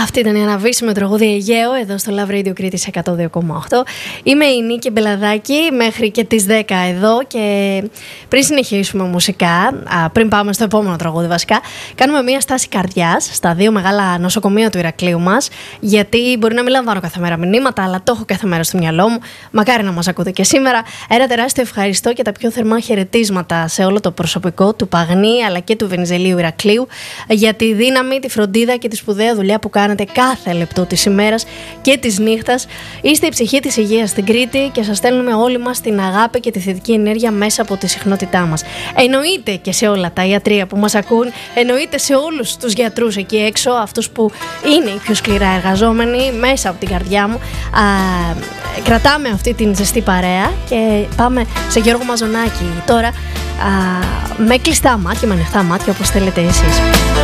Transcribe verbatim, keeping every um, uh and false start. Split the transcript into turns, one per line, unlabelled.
Αυτή ήταν η αναβίσιμη τραγούδια Αιγαίο εδώ στο Love Radio Κρήτης εκατό δύο κόμμα οκτώ. Είμαι η Νίκη Μπελαδάκη μέχρι και τις δέκα εδώ και πριν συνεχίσουμε μουσικά, πριν πάμε στο επόμενο τραγούδι βασικά, κάνουμε μια στάση καρδιάς στα δύο μεγάλα νοσοκομεία του Ηρακλείου μας, γιατί μπορεί να μην λαμβάνω κάθε μέρα μηνύματα, αλλά το έχω κάθε μέρα στο μυαλό μου. Μακάρι να μας ακούτε και σήμερα. Ένα τεράστιο ευχαριστώ και τα πιο θερμά χαιρετίσματα σε όλο το προσωπικό του Παγνή αλλά και του Βενιζελίου Ηρακλείου για τη δύναμη, τη φροντίδα και τη σπουδαία δουλειά που κάνετε κάθε λεπτό της ημέρας και της νύχτας. Είστε η ψυχή της υγείας στην Κρήτη και σας στέλνουμε όλοι μας την αγάπη και τη θετική ενέργεια μέσα από τη συχνότητά μας. Εννοείται και σε όλα τα ιατρεία που μας ακούν, εννοείται σε όλους τους γιατρούς εκεί έξω, αυτούς που είναι οι πιο σκληρά εργαζόμενοι, μέσα από την καρδιά μου. Α, κρατάμε αυτή την ζεστή παρέα και πάμε σε Γιώργο Μαζονάκη τώρα, α, με κλειστά μάτια, με ανοιχτά μάτια, όπως θέλετε εσείς.